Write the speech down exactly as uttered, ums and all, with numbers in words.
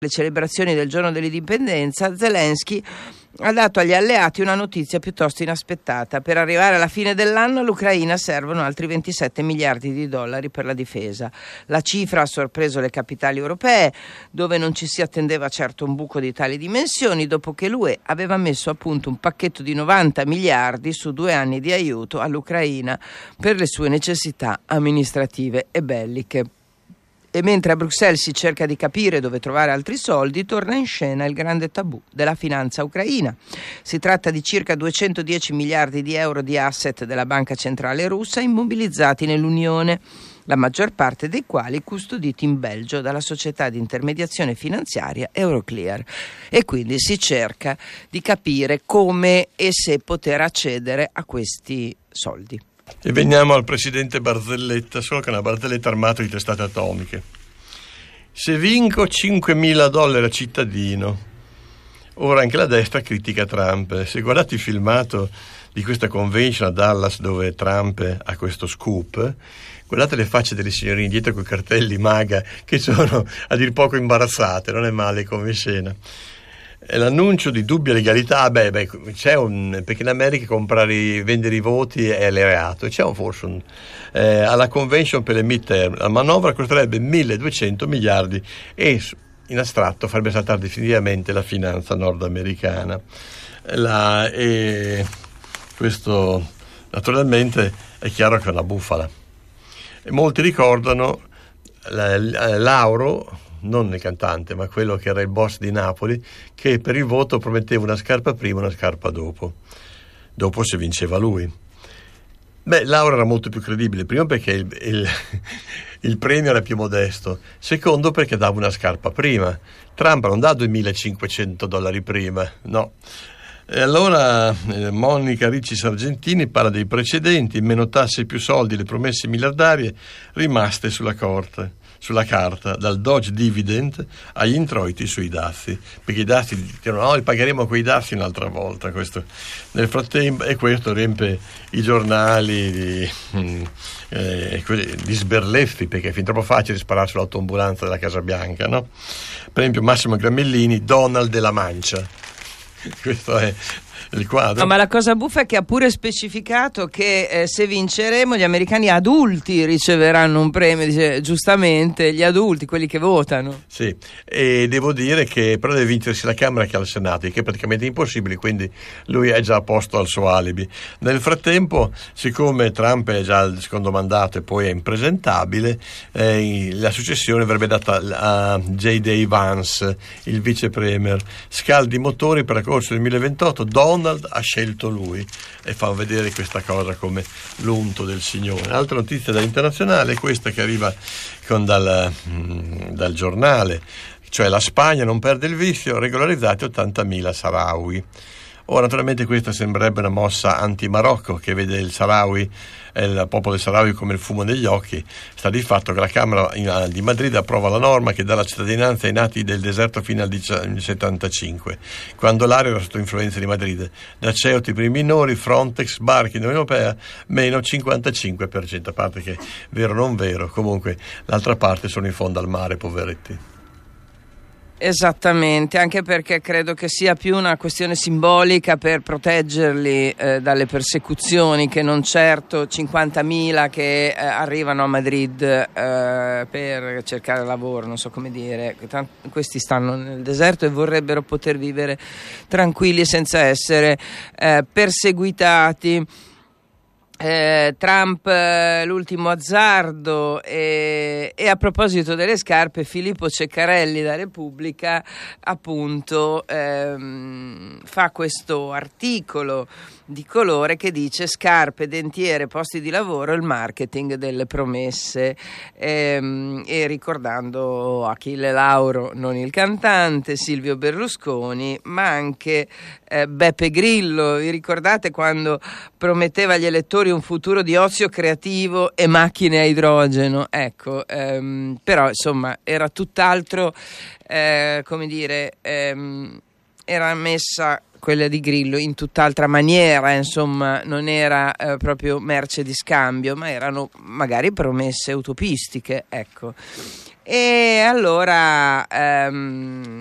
le celebrazioni del giorno dell'indipendenza, Zelensky ha dato agli alleati una notizia piuttosto inaspettata. Per arrivare alla fine dell'anno all'Ucraina servono altri ventisette miliardi di dollari per la difesa. La cifra ha sorpreso le capitali europee, dove non ci si attendeva certo un buco di tali dimensioni, dopo che l'U E aveva messo a punto un pacchetto di novanta miliardi su due anni di aiuto all'Ucraina per le sue necessità amministrative e belliche. E mentre a Bruxelles si cerca di capire dove trovare altri soldi, torna in scena il grande tabù della finanza ucraina. Si tratta di circa duecentodieci miliardi di euro di asset della Banca Centrale Russa immobilizzati nell'Unione, la maggior parte dei quali custoditi in Belgio dalla società di intermediazione finanziaria Euroclear. E quindi si cerca di capire come e se poter accedere a questi soldi. E veniamo al presidente Barzelletta, solo che è una barzelletta armato di testate atomiche. Se vinco cinquemila dollari a cittadino. Ora anche la destra critica Trump. Se guardate il filmato di questa convention a Dallas dove Trump ha questo scoop, guardate le facce delle signorine dietro con i cartelli MAGA che sono a dir poco imbarazzate, non è male come scena. L'annuncio di dubbia legalità, beh, beh, c'è un, perché in America comprare, vendere i voti è reato, c'è un forse un, eh, alla convention per le midterm, la manovra costerebbe milleduecento miliardi e in astratto farebbe saltare definitivamente la finanza nordamericana. La, e questo naturalmente è chiaro che è una bufala. E molti ricordano la, la, Lauro, non il cantante, ma quello che era il boss di Napoli, che per il voto prometteva una scarpa prima e una scarpa dopo. Dopo se vinceva lui. Beh, Lauro era molto più credibile, primo perché il, il, il premio era più modesto, secondo perché dava una scarpa prima. Trump non dà duemilacinquecento dollari prima, no. E allora eh, Monica Ricci Sargentini parla dei precedenti, meno tasse, più soldi, le promesse miliardarie rimaste sulla corte. sulla carta, dal Doge Dividend agli introiti sui dazi, perché i dazi dicono no, li pagheremo quei dazi un'altra volta. Questo nel frattempo, e questo riempie i giornali di, eh, di sberleffi, perché è fin troppo facile sparare sull'autoambulanza della Casa Bianca, no? Per esempio Massimo Gramellini, Donald della Mancia. Questo è il quadro. No, ma la cosa buffa è che ha pure specificato che eh, se vinceremo gli americani adulti riceveranno un premio, dice, giustamente gli adulti, quelli che votano. Sì, e devo dire che però deve vincersi la Camera che al Senato, che è praticamente impossibile, quindi lui è già a posto al suo alibi. Nel frattempo, siccome Trump è già al secondo mandato e poi è impresentabile, eh, la successione verrebbe data a J D Vance, il vice premier. Scaldi i motori per la corsa del duemilaventotto, Donald ha scelto lui, e fa vedere questa cosa come l'unto del Signore. Altra notizia dall'internazionale è questa che arriva con dal, dal giornale, cioè la Spagna non perde il vizio, regolarizzati ottantamila Sahrawi. Ora naturalmente questa sembrerebbe una mossa anti-Marocco, che vede il Sahrawi e il popolo del Sahrawi come il fumo negli occhi. Sta di fatto che la Camera di Madrid approva la norma che dà la cittadinanza ai nati del deserto fino al settantacinque, quando l'area era sotto influenza di Madrid. Da Ceuta per i minori, Frontex, barchi dell'Unione Europea, meno cinquantacinque per cento, a parte che vero o non vero, comunque l'altra parte sono in fondo al mare, poveretti. Esattamente, anche perché credo che sia più una questione simbolica per proteggerli eh, dalle persecuzioni, che non certo cinquantamila che eh, arrivano a Madrid eh, per cercare lavoro, non so come dire. Tant- questi stanno nel deserto e vorrebbero poter vivere tranquilli senza essere eh, perseguitati. Eh, Trump, eh, l'ultimo azzardo, e, e a proposito delle scarpe, Filippo Ceccarelli da Repubblica appunto ehm, fa questo articolo di colore che dice: scarpe, dentiere, posti di lavoro, il marketing delle promesse, ehm, e ricordando Achille Lauro, non il cantante, Silvio Berlusconi, ma anche eh, Beppe Grillo. Vi ricordate quando prometteva agli elettori un futuro di ozio creativo e macchine a idrogeno? Ecco, ehm, però insomma era tutt'altro, eh, come dire, ehm, era messa quella di Grillo in tutt'altra maniera, insomma, non era eh, proprio merce di scambio, ma erano magari promesse utopistiche, ecco. E allora ehm,